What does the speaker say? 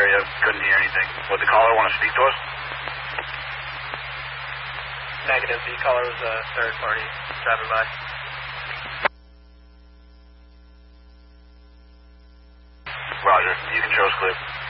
area. Couldn't hear anything. Would the caller want to speak to us? Negative. The caller was a third party driving by. Roger. You can show us clear.